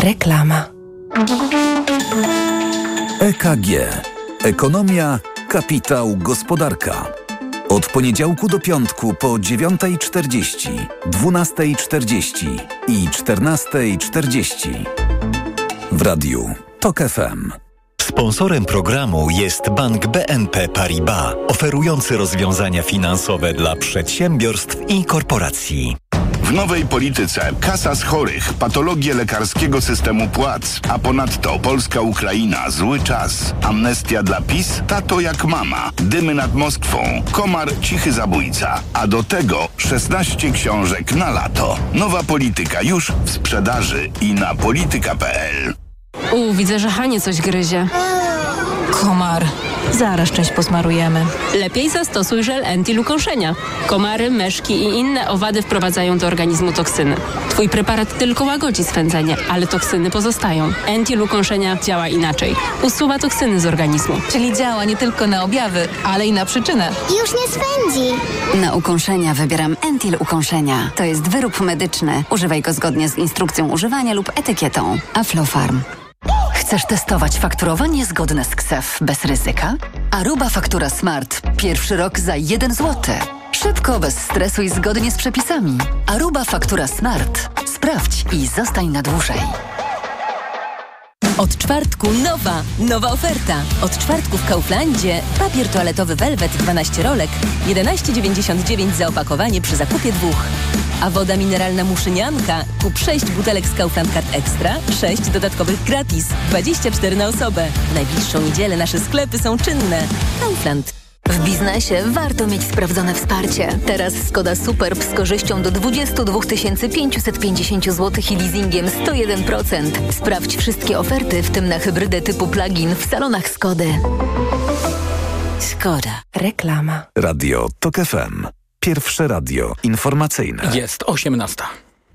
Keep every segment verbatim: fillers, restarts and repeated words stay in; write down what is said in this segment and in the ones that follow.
Reklama. E K G. Ekonomia, kapitał, gospodarka. Od poniedziałku do piątku po dziewiąta czterdzieści, dwunasta czterdzieści i czternasta czterdzieści. W radiu TOK F M. Sponsorem programu jest Bank B N P Paribas, oferujący rozwiązania finansowe dla przedsiębiorstw i korporacji. W nowej polityce kasa z chorych, patologie lekarskiego systemu płac, a ponadto Polska-Ukraina, zły czas, amnestia dla PiS, tato jak mama, dymy nad Moskwą, komar, cichy zabójca, a do tego szesnaście książek na lato. Nowa polityka już w sprzedaży i na polityka kropka p l. U, widzę, że Hanie coś gryzie. Komar. Zaraz część posmarujemy. Lepiej zastosuj żel Entil ukąszenia. Komary, meszki i inne owady wprowadzają do organizmu toksyny. Twój preparat tylko łagodzi swędzenie, ale toksyny pozostają. Entil ukąszenia działa inaczej. Usuwa toksyny z organizmu. Czyli działa nie tylko na objawy, ale i na przyczynę. Już nie swędzi. Na ukąszenia wybieram Entil ukąszenia. To jest wyrób medyczny. Używaj go zgodnie z instrukcją używania lub etykietą. Aflofarm. Chcesz testować fakturowanie zgodne z K S E F bez ryzyka? Aruba Faktura Smart. Pierwszy rok za jeden złoty. Szybko, bez stresu i zgodnie z przepisami. Aruba Faktura Smart. Sprawdź i zostań na dłużej. Od czwartku nowa, nowa oferta. Od czwartku w Kauflandzie papier toaletowy Velvet dwanaście rolek, jedenaście dziewięćdziesiąt dziewięć za opakowanie przy zakupie dwóch. A woda mineralna Muszynianka, kup sześć butelek z Kaufland Card Extra, sześć dodatkowych gratis, dwadzieścia cztery na osobę. W najbliższą niedzielę nasze sklepy są czynne. Kaufland. W biznesie warto mieć sprawdzone wsparcie. Teraz Skoda Superb z korzyścią do dwadzieścia dwa tysiące pięćset pięćdziesiąt złotych i leasingiem sto jeden procent. Sprawdź wszystkie oferty, w tym na hybrydę typu plug-in w salonach Skody. Skoda. Reklama. Radio TOK F M. Pierwsze radio informacyjne. Jest osiemnasta.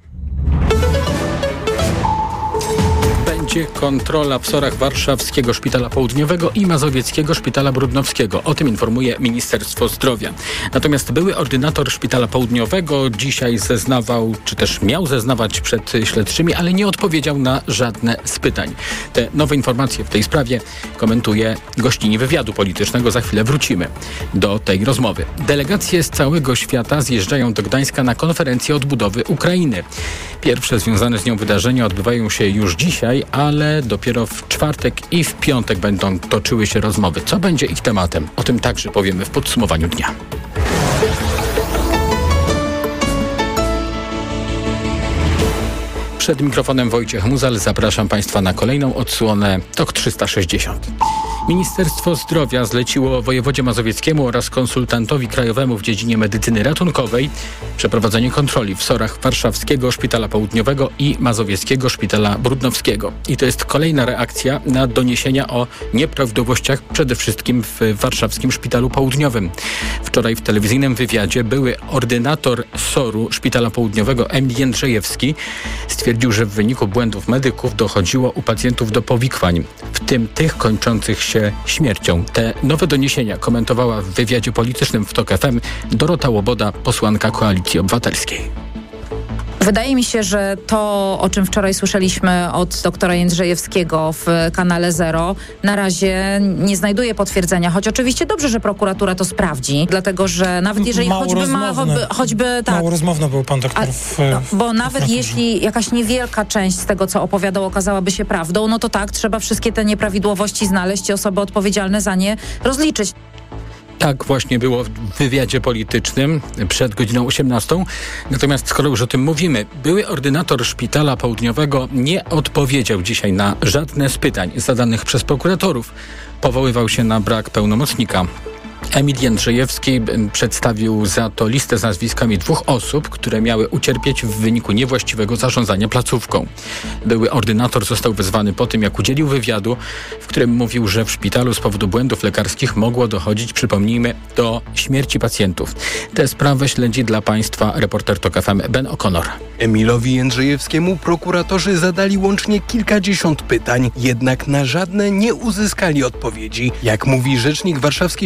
Będzie kontrola w SOR-ach Warszawskiego Szpitala Południowego i Mazowieckiego Szpitala Brudnowskiego. O tym informuje Ministerstwo Zdrowia. Natomiast były ordynator Szpitala Południowego dzisiaj zeznawał, czy też miał zeznawać przed śledczymi, ale nie odpowiedział na żadne z pytań. Te nowe informacje w tej sprawie komentuje gościni wywiadu politycznego. Za chwilę wrócimy do tej rozmowy. Delegacje z całego świata zjeżdżają do Gdańska na konferencję odbudowy Ukrainy. Pierwsze związane z nią wydarzenia odbywają się już dzisiaj, ale dopiero w czwartek i w piątek będą toczyły się rozmowy. Co będzie ich tematem? O tym także powiemy w podsumowaniu dnia. Przed mikrofonem Wojciech Muzal. Zapraszam Państwa na kolejną odsłonę TOK trzysta sześćdziesiąt. Ministerstwo Zdrowia zleciło wojewodzie mazowieckiemu oraz konsultantowi krajowemu w dziedzinie medycyny ratunkowej przeprowadzenie kontroli w SOR-ach Warszawskiego Szpitala Południowego i Mazowieckiego Szpitala Brudnowskiego. I to jest kolejna reakcja na doniesienia o nieprawidłowościach przede wszystkim w Warszawskim Szpitalu Południowym. Wczoraj w telewizyjnym wywiadzie były ordynator SOR-u Szpitala Południowego Emil Jędrzejewski stwierdził, że w wyniku błędów medyków dochodziło u pacjentów do powikłań, w tym tych kończących się śmiercią. Te nowe doniesienia komentowała w wywiadzie politycznym w TOK F M Dorota Łoboda, posłanka Koalicji Obywatelskiej. Wydaje mi się, że to, o czym wczoraj słyszeliśmy od doktora Jędrzejewskiego w kanale Zero, na razie nie znajduje potwierdzenia, choć oczywiście dobrze, że prokuratura to sprawdzi, dlatego że nawet jeżeli mało choćby ma, choćby, choćby tak. Mało rozmowny był pan doktor w, no, Bo w nawet jeśli jakaś niewielka część z tego, co opowiadał, okazałaby się prawdą, no to tak, trzeba wszystkie te nieprawidłowości znaleźć i osoby odpowiedzialne za nie rozliczyć. Tak właśnie było w wywiadzie politycznym przed godziną osiemnastą. Natomiast skoro już o tym mówimy, były ordynator Szpitala Południowego nie odpowiedział dzisiaj na żadne z pytań zadanych przez prokuratorów. Powoływał się na brak pełnomocnika. Emil Jędrzejewski przedstawił za to listę z nazwiskami dwóch osób, które miały ucierpieć w wyniku niewłaściwego zarządzania placówką. Były ordynator został wezwany po tym, jak udzielił wywiadu, w którym mówił, że w szpitalu z powodu błędów lekarskich mogło dochodzić, przypomnijmy, do śmierci pacjentów. Tę sprawę śledzi dla Państwa reporter TOK F M Ben O'Connor. Emilowi Jędrzejewskiemu prokuratorzy zadali łącznie kilkadziesiąt pytań, jednak na żadne nie uzyskali odpowiedzi. Jak mówi rzecznik warszawskiej prokuratury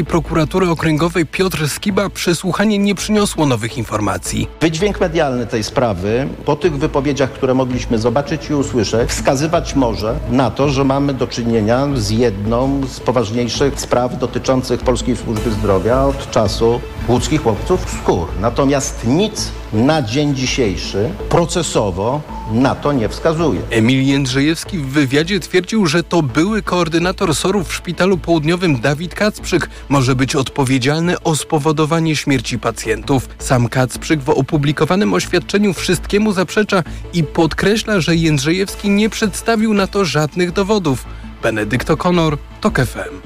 prokuratury okręgowej Piotr Skiba przesłuchanie nie przyniosło nowych informacji. Wydźwięk medialny tej sprawy po tych wypowiedziach, które mogliśmy zobaczyć i usłyszeć, wskazywać może na to, że mamy do czynienia z jedną z poważniejszych spraw dotyczących Polskiej Służby Zdrowia od czasu łódzkich łowców skór. Natomiast nic na dzień dzisiejszy procesowo na to nie wskazuje. Emil Jędrzejewski w wywiadzie twierdził, że to były koordynator sorów w Szpitalu Południowym Dawid Kacprzyk może być odpowiedzialny o spowodowanie śmierci pacjentów. Sam Kacprzyk w opublikowanym oświadczeniu wszystkiemu zaprzecza i podkreśla, że Jędrzejewski nie przedstawił na to żadnych dowodów. Benedykt O'Connor, TOK F M.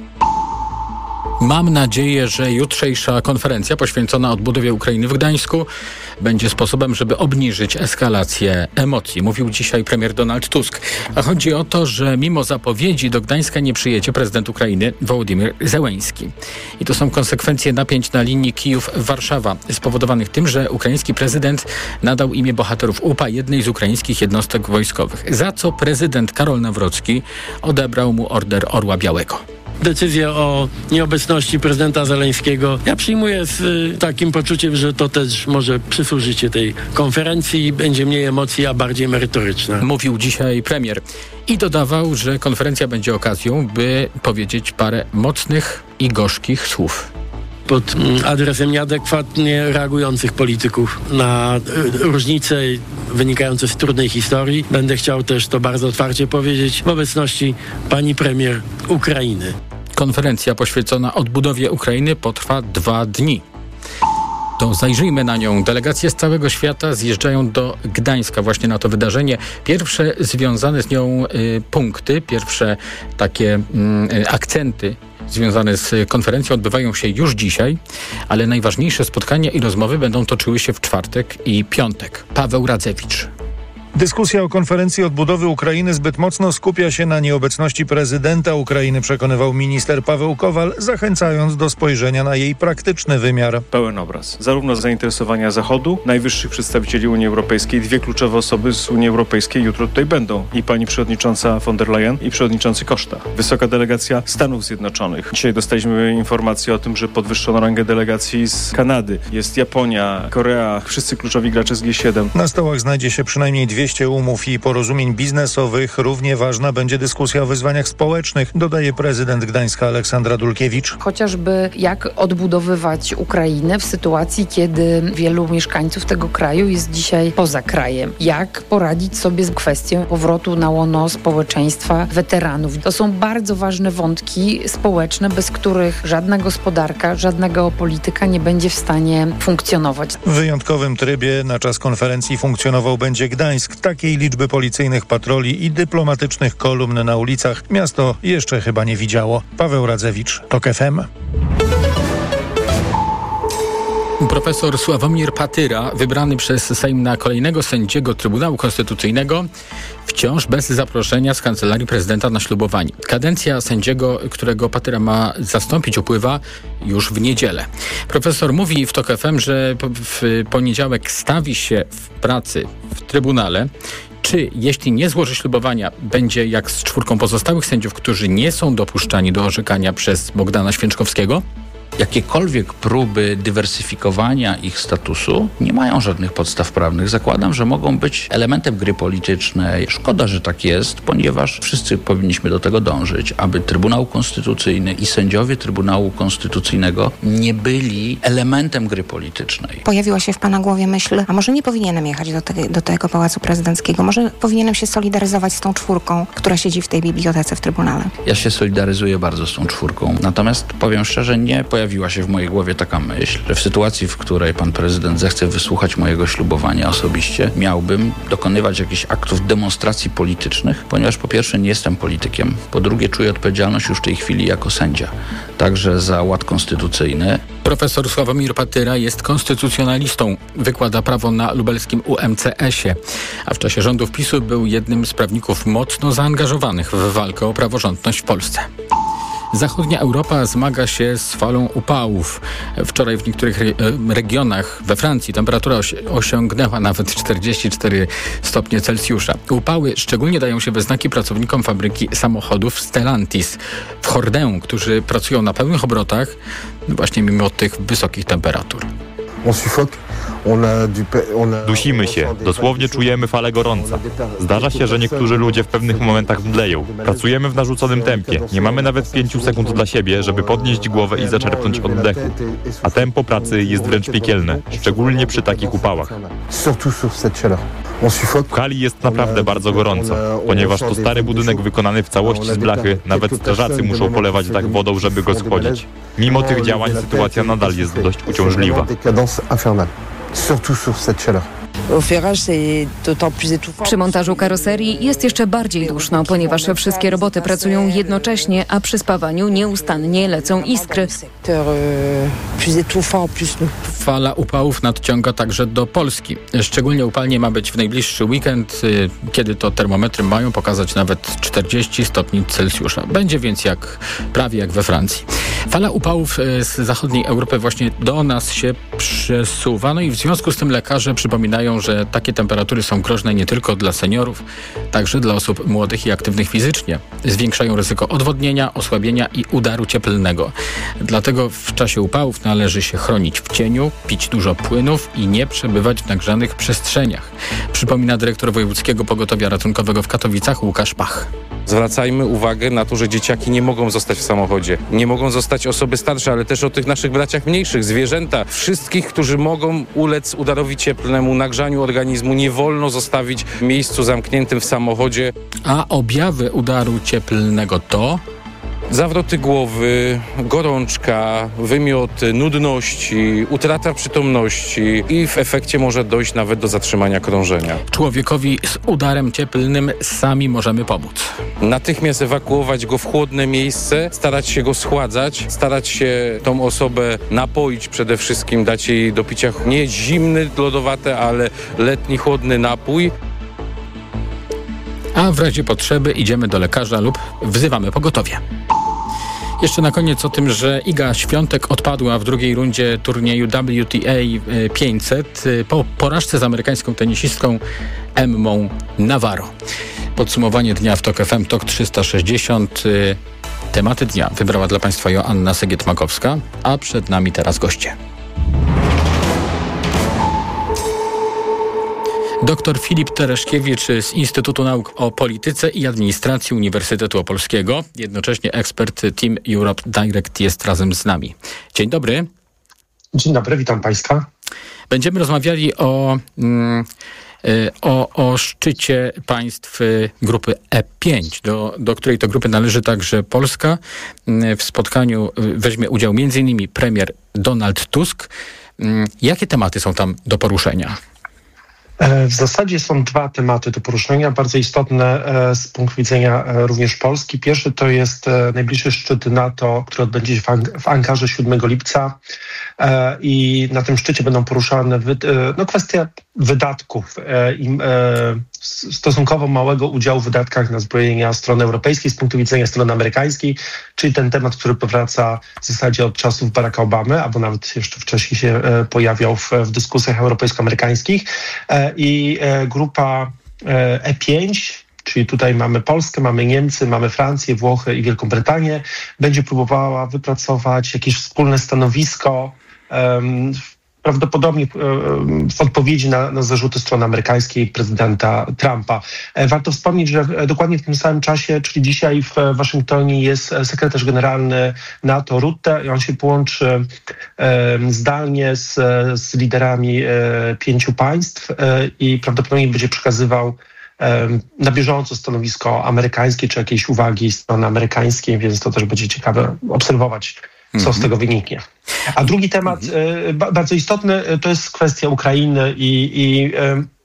Mam nadzieję, że jutrzejsza konferencja poświęcona odbudowie Ukrainy w Gdańsku będzie sposobem, żeby obniżyć eskalację emocji, mówił dzisiaj premier Donald Tusk. A chodzi o to, że mimo zapowiedzi do Gdańska nie przyjedzie prezydent Ukrainy Wołodymyr Zełenski. I to są konsekwencje napięć na linii Kijów-Warszawa, spowodowanych tym, że ukraiński prezydent nadał imię bohaterów U P A jednej z ukraińskich jednostek wojskowych, za co prezydent Karol Nawrocki odebrał mu Order Orła Białego. Decyzję o nieobecności prezydenta Zełenskiego ja przyjmuję z y, takim poczuciem, że to też może przysłużyć się tej konferencji i będzie mniej emocji, a bardziej merytoryczna. Mówił dzisiaj premier i dodawał, że konferencja będzie okazją, by powiedzieć parę mocnych i gorzkich słów pod adresem nieadekwatnie reagujących polityków na y, różnice wynikające z trudnej historii. Będę chciał też to bardzo otwarcie powiedzieć w obecności pani premier Ukrainy. Konferencja poświęcona odbudowie Ukrainy potrwa dwa dni. To zajrzyjmy na nią. Delegacje z całego świata zjeżdżają do Gdańska właśnie na to wydarzenie. Pierwsze związane z nią y, punkty, pierwsze takie y, akcenty związane z konferencją odbywają się już dzisiaj, ale najważniejsze spotkania i rozmowy będą toczyły się w czwartek i piątek. Paweł Radzewicz. Dyskusja o konferencji odbudowy Ukrainy zbyt mocno skupia się na nieobecności prezydenta Ukrainy, przekonywał minister Paweł Kowal, zachęcając do spojrzenia na jej praktyczny wymiar. Pełen obraz. Zarówno zainteresowania Zachodu, najwyższych przedstawicieli Unii Europejskiej, dwie kluczowe osoby z Unii Europejskiej jutro tutaj będą. I pani przewodnicząca von der Leyen i przewodniczący Costa. Wysoka delegacja Stanów Zjednoczonych. Dzisiaj dostaliśmy informację o tym, że podwyższono rangę delegacji z Kanady. Jest Japonia, Korea, wszyscy kluczowi gracze z G siedem. Na stołach znajdzie się przynajmniej dwieście umów i porozumień biznesowych. Równie ważna będzie dyskusja o wyzwaniach społecznych, dodaje prezydent Gdańska Aleksandra Dulkiewicz. Chociażby jak odbudowywać Ukrainę w sytuacji, kiedy wielu mieszkańców tego kraju jest dzisiaj poza krajem. Jak poradzić sobie z kwestią powrotu na łono społeczeństwa weteranów. To są bardzo ważne wątki społeczne, bez których żadna gospodarka, żadna geopolityka nie będzie w stanie funkcjonować. W wyjątkowym trybie na czas konferencji funkcjonował będzie Gdańsk. Takiej liczby policyjnych patroli i dyplomatycznych kolumn na ulicach miasto jeszcze chyba nie widziało. Paweł Radzewicz, TOK F M. Profesor Sławomir Patyra, wybrany przez Sejm na kolejnego sędziego Trybunału Konstytucyjnego, wciąż bez zaproszenia z Kancelarii Prezydenta na ślubowanie. Kadencja sędziego, którego Patyra ma zastąpić, upływa już w niedzielę. Profesor mówi w TOK F M, że w poniedziałek stawi się w pracy w Trybunale. Czy jeśli nie złoży ślubowania, będzie jak z czwórką pozostałych sędziów, którzy nie są dopuszczani do orzekania przez Bogdana Święczkowskiego? Jakiekolwiek próby dywersyfikowania ich statusu nie mają żadnych podstaw prawnych. Zakładam, że mogą być elementem gry politycznej. Szkoda, że tak jest, ponieważ wszyscy powinniśmy do tego dążyć, aby Trybunał Konstytucyjny i sędziowie Trybunału Konstytucyjnego nie byli elementem gry politycznej. Pojawiła się w pana głowie myśl, a może nie powinienem jechać do, te, do tego Pałacu Prezydenckiego, może powinienem się solidaryzować z tą czwórką, która siedzi w tej bibliotece w Trybunale. Ja się solidaryzuję bardzo z tą czwórką, natomiast powiem szczerze, nie pojawiła się w mojej głowie taka myśl, że w sytuacji, w której pan prezydent zechce wysłuchać mojego ślubowania osobiście, miałbym dokonywać jakichś aktów demonstracji politycznych, ponieważ po pierwsze nie jestem politykiem, po drugie czuję odpowiedzialność już w tej chwili jako sędzia, także za ład konstytucyjny. Profesor Sławomir Patyra jest konstytucjonalistą, wykłada prawo na lubelskim U M C S-ie, a w czasie rządów PiSu był jednym z prawników mocno zaangażowanych w walkę o praworządność w Polsce. Zachodnia Europa zmaga się z falą upałów. Wczoraj w niektórych re- regionach we Francji temperatura osi- osiągnęła nawet czterdzieści cztery stopnie Celsjusza. Upały szczególnie dają się we znaki pracownikom fabryki samochodów Stellantis w Hordę, którzy pracują na pełnych obrotach właśnie mimo tych wysokich temperatur. Dusimy się, dosłownie czujemy falę gorąca. Zdarza się, że niektórzy ludzie w pewnych momentach mdleją. Pracujemy w narzuconym tempie. Nie mamy nawet pięciu sekund dla siebie, żeby podnieść głowę i zaczerpnąć oddechu. A tempo pracy jest wręcz piekielne, szczególnie przy takich upałach. W hali jest naprawdę bardzo gorąco, ponieważ to stary budynek wykonany w całości z blachy, nawet strażacy muszą polewać dach wodą, żeby go schłodzić. Mimo tych działań sytuacja nadal jest dość uciążliwa. Przy montażu karoserii jest jeszcze bardziej duszno, ponieważ wszystkie roboty pracują jednocześnie, a przy spawaniu nieustannie lecą iskry. Fala upałów nadciąga także do Polski. Szczególnie upalnie ma być w najbliższy weekend, kiedy to termometry mają pokazać nawet czterdzieści stopni Celsjusza. Będzie więc jak prawie jak we Francji. Fala upałów z zachodniej Europy właśnie do nas się przesuwa, no i w związku z tym lekarze przypominają, że takie temperatury są groźne nie tylko dla seniorów, także dla osób młodych i aktywnych fizycznie. Zwiększają ryzyko odwodnienia, osłabienia i udaru cieplnego. Dlatego w czasie upałów należy się chronić w cieniu, pić dużo płynów i nie przebywać w nagrzanych przestrzeniach. Przypomina dyrektor Wojewódzkiego Pogotowia Ratunkowego w Katowicach Łukasz Pach. Zwracajmy uwagę na to, że dzieciaki nie mogą zostać w samochodzie. Nie mogą zostać osoby starsze, ale też o tych naszych braciach mniejszych, zwierzęta. Wszystkich, którzy mogą ulec udarowi cieplnemu, nagrzaniu organizmu, nie wolno zostawić w miejscu zamkniętym w samochodzie. A objawy udaru cieplnego to... zawroty głowy, gorączka, wymioty, nudności, utrata przytomności i w efekcie może dojść nawet do zatrzymania krążenia. Człowiekowi z udarem cieplnym sami możemy pomóc. Natychmiast ewakuować go w chłodne miejsce, starać się go schładzać, starać się tą osobę napoić przede wszystkim, dać jej do picia nie zimny, lodowate, ale letni, chłodny napój. A w razie potrzeby idziemy do lekarza lub wzywamy pogotowie. Jeszcze na koniec o tym, że Iga Świątek odpadła w drugiej rundzie turnieju W T A pięćset po porażce z amerykańską tenisistką Emmą Navarro. Podsumowanie dnia w TOK F M, TOK trzysta sześćdziesiąt. Tematy dnia wybrała dla Państwa Joanna Segiet-Makowska, a przed nami teraz goście. Doktor Filip Tereszkiewicz z Instytutu Nauk o Polityce i Administracji Uniwersytetu Opolskiego, jednocześnie ekspert Team Europe Direct jest razem z nami. Dzień dobry. Dzień dobry, witam Państwa. Będziemy rozmawiali o, o, o szczycie państw grupy E pięć, do, do której to grupy należy także Polska. W spotkaniu weźmie udział między innymi premier Donald Tusk. Jakie tematy są tam do poruszenia? W zasadzie są dwa tematy do poruszenia, bardzo istotne z punktu widzenia również Polski. Pierwszy to jest najbliższy szczyt NATO, który odbędzie się w Ankarze siódmego lipca i na tym szczycie będą poruszane no, kwestie wydatków i stosunkowo małego udziału w wydatkach na zbrojenia strony europejskiej z punktu widzenia strony amerykańskiej, czyli ten temat, który powraca w zasadzie od czasów Baracka Obamy, albo nawet jeszcze wcześniej się pojawiał w, w dyskusjach europejsko-amerykańskich. I grupa E pięć, czyli tutaj mamy Polskę, mamy Niemcy, mamy Francję, Włochy i Wielką Brytanię, będzie próbowała wypracować jakieś wspólne stanowisko um, prawdopodobnie w odpowiedzi na, na zarzuty strony amerykańskiej prezydenta Trumpa. Warto wspomnieć, że dokładnie w tym samym czasie, czyli dzisiaj w Waszyngtonie jest sekretarz generalny NATO Rutte i on się połączy zdalnie z, z liderami pięciu państw i prawdopodobnie będzie przekazywał na bieżąco stanowisko amerykańskie czy jakieś uwagi strony amerykańskiej, więc to też będzie ciekawe obserwować, co z tego wyniknie. A drugi temat, mm-hmm. bardzo istotny, to jest kwestia Ukrainy i, i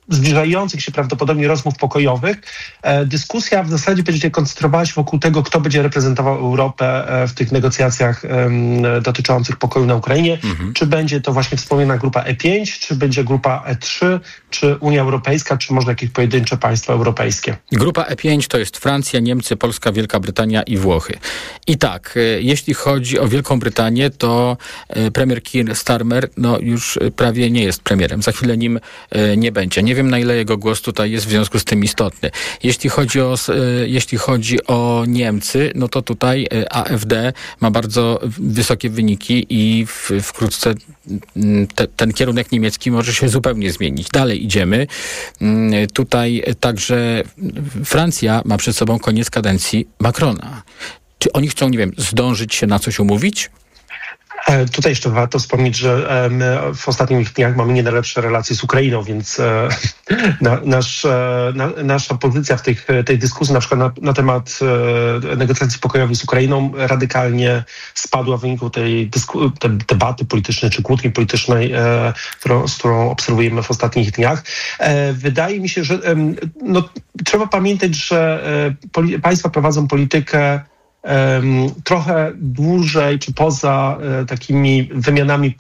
zbliżających się prawdopodobnie rozmów pokojowych, e, dyskusja w zasadzie będzie koncentrowała się wokół tego, kto będzie reprezentował Europę e, w tych negocjacjach e, dotyczących pokoju na Ukrainie. Mhm. Czy będzie to właśnie wspomniana grupa E pięć, czy będzie grupa E trzy, czy Unia Europejska, czy może jakieś pojedyncze państwa europejskie. Grupa E pięć to jest Francja, Niemcy, Polska, Wielka Brytania i Włochy. I tak, e, jeśli chodzi o Wielką Brytanię, to e, premier Keir Starmer no, już prawie nie jest premierem. Za chwilę nim e, nie będzie. Nie wiem, na ile jego głos tutaj jest w związku z tym istotny. Jeśli chodzi o, e, jeśli chodzi o Niemcy, no to tutaj e, A F D ma bardzo wysokie wyniki i w, wkrótce te, ten kierunek niemiecki może się zupełnie zmienić. Dalej idziemy. Tutaj także Francja ma przed sobą koniec kadencji Macrona. Czy oni chcą, nie wiem, zdążyć się na coś umówić? E, tutaj jeszcze warto wspomnieć, że e, my w ostatnich dniach mamy nie najlepsze relacje z Ukrainą, więc e, na, nasz, e, na, nasza pozycja w tych, tej dyskusji na przykład na, na temat e, negocjacji pokojowych z Ukrainą radykalnie spadła w wyniku tej, dysku, tej debaty politycznej czy kłótni politycznej, e, którą, z którą obserwujemy w ostatnich dniach. E, wydaje mi się, że e, no, trzeba pamiętać, że e, poli- państwa prowadzą politykę Um, trochę dłużej, czy poza e, takimi wymianami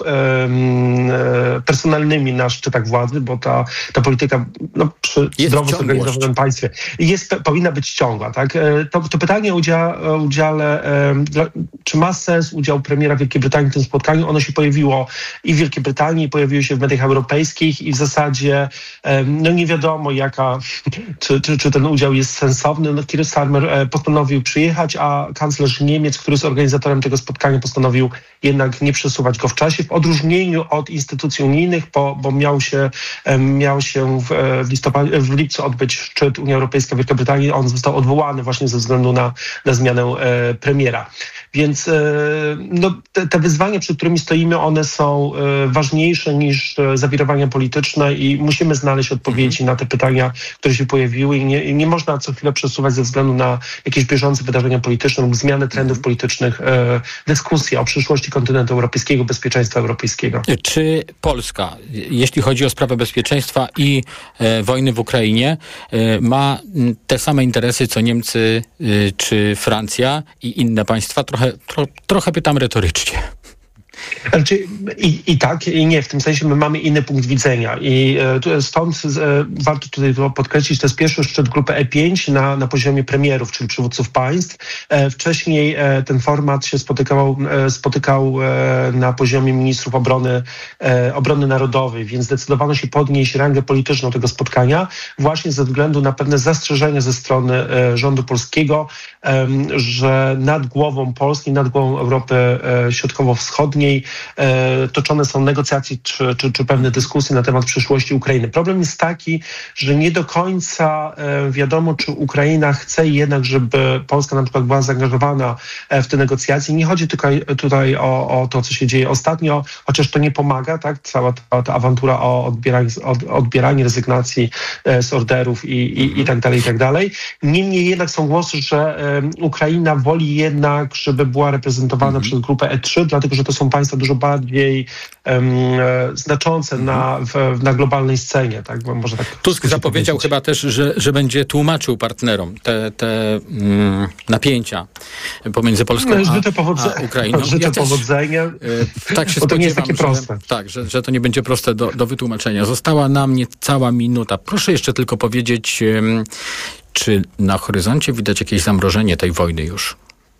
e, personalnymi na szczytach władzy, bo ta, ta polityka no, przy zdrowo zorganizowanym państwie jest, powinna być ciągła. Tak? E, to, to pytanie o udziale, udziale e, dla, czy ma sens udział premiera Wielkiej Brytanii w tym spotkaniu? Ono się pojawiło i w Wielkiej Brytanii, pojawiło się w mediach europejskich i w zasadzie e, no nie wiadomo jaka, czy, czy, czy ten udział jest sensowny. No, Keir Starmer e, postanowił przyjechać, a kanclerz Niemiec, który jest organizatorem tego spotkania, postanowił jednak nie przesuwać go w czasie, w odróżnieniu od instytucji unijnych, bo, bo miał się, miał się w, w, listopadzie, w lipcu odbyć szczyt Unia Europejska Wielka Brytania. On został odwołany właśnie ze względu na, na zmianę e, premiera. Więc e, no, te, te wyzwania, przed którymi stoimy, one są e, ważniejsze niż e, zawirowania polityczne i musimy znaleźć odpowiedzi na te pytania, które się pojawiły i nie, i nie można co chwilę przesuwać ze względu na jakieś bieżące wydarzenia polityczne lub zmianę trendów politycznych, e, dyskusja o przyszłości kontynentu europejskiego, bezpieczeństwa europejskiego. Czy Polska, jeśli chodzi o sprawę bezpieczeństwa i e, wojny w Ukrainie, e, ma te same interesy co Niemcy e, czy Francja i inne państwa? Trochę, tro, trochę pytam retorycznie. Znaczy, i, I tak, i nie. W tym sensie my mamy inny punkt widzenia i e, stąd e, warto tutaj podkreślić, to jest pierwszy szczyt grupy E pięć na, na poziomie premierów, czyli przywódców państw. E, wcześniej e, ten format się spotykał, e, spotykał e, na poziomie ministrów obrony, e, obrony narodowej, więc zdecydowano się podnieść rangę polityczną tego spotkania właśnie ze względu na pewne zastrzeżenia ze strony e, rządu polskiego, e, że nad głową Polski, nad głową Europy e, Środkowo-Wschodniej E, toczone są negocjacje czy, czy, czy pewne dyskusje na temat przyszłości Ukrainy. Problem jest taki, że nie do końca e, wiadomo, czy Ukraina chce jednak, żeby Polska na przykład była zaangażowana e, w te negocjacje. Nie chodzi tylko tutaj o, o to, co się dzieje ostatnio, chociaż to nie pomaga, tak? Cała ta, ta awantura o odbieranie, od, odbieranie rezygnacji e, z orderów i, i, i tak dalej, i tak dalej. Niemniej jednak są głosy, że e, Ukraina woli jednak, żeby była reprezentowana mhm. przez grupę E trzy, dlatego, że to są państwa dużo bardziej um, znaczące na, w, na globalnej scenie. Tak? Bo może tak Tusk zapowiedział powiedzieć. chyba też, że, że będzie tłumaczył partnerom te, te mm, napięcia pomiędzy Polską a, życzę powodze- a Ukrainą. Życzę ja powodzenia. Też, tak się bo to nie jest spodziewam, takie proste. Że, tak, że, że to nie będzie proste do, do wytłumaczenia. Została nam niecała minuta. Proszę jeszcze tylko powiedzieć, um, czy na horyzoncie widać jakieś zamrożenie tej wojny już?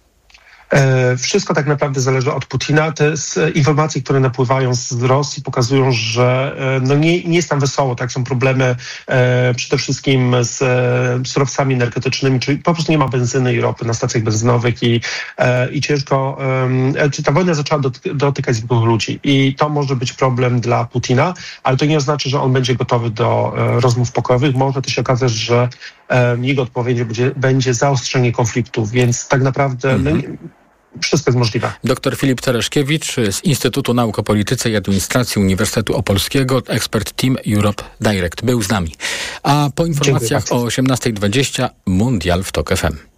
Wszystko tak naprawdę zależy od Putina. Te informacje, które napływają z Rosji, pokazują, że no nie, nie jest tam wesoło. Tak? Są problemy e, przede wszystkim z e, surowcami energetycznymi, czyli po prostu nie ma benzyny i ropy na stacjach benzynowych i, e, i ciężko... E, czy ta wojna zaczęła doty- dotykać zwykłych ludzi i to może być problem dla Putina, ale to nie oznacza, że on będzie gotowy do e, rozmów pokojowych. Może też się okazać, że e, jego odpowiedzią będzie, będzie zaostrzenie konfliktów, więc tak naprawdę... Mm-hmm. No, wszystko jest możliwe. Doktor Filip Tereszkiewicz z Instytutu Nauk o Polityce i Administracji Uniwersytetu Opolskiego, ekspert Team Europe Direct, był z nami. A po informacjach o osiemnasta dwadzieścia Mundial w TOK F M.